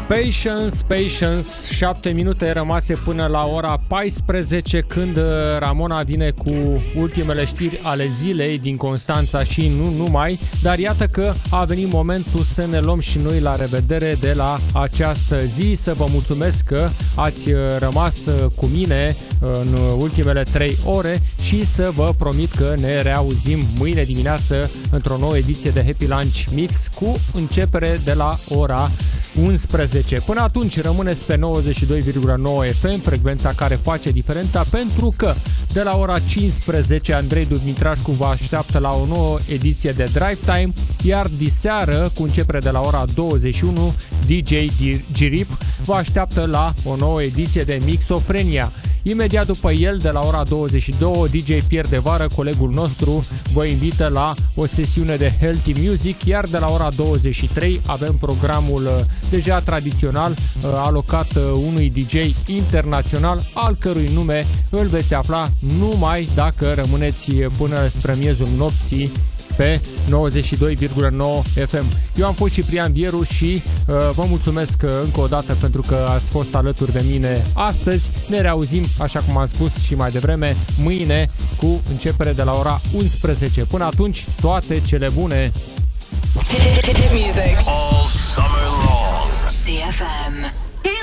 Patience, 7 minute rămase până la ora 14 când Ramona vine cu ultimele știri ale zilei din Constanța și nu numai, dar iată că a venit momentul să ne luăm și noi la revedere de la această zi, să vă mulțumesc că ați rămas cu mine în ultimele 3 ore și să vă promit că ne reauzim mâine dimineață într-o nouă ediție de Happy Lunch Mix cu începere de la ora 11. Până atunci rămâneți pe 92,9 FM, frecvența care face diferența, pentru că de la ora 15 Andrei Dumitrașcu vă așteaptă la o nouă ediție de Drive Time, iar diseară, cu începere de la ora 21, DJ Girip vă așteaptă la o nouă ediție de Mixofrenia. Imediat după el, de la ora 22, DJ Pierre de Vară, colegul nostru, vă invită la o sesiune de Healthy Music, iar de la ora 23 avem programul deja tradițional alocat unui DJ internațional, al cărui nume îl veți afla numai dacă rămâneți până spre miezul nopții pe 92,9 FM. Eu am fost Ciprian Vieru și vă mulțumesc încă o dată pentru că ați fost alături de mine astăzi. Ne reauzim, așa cum am spus și mai devreme, mâine cu începere de la ora 11. Până atunci, toate cele bune! Hit music all summer long. CFM.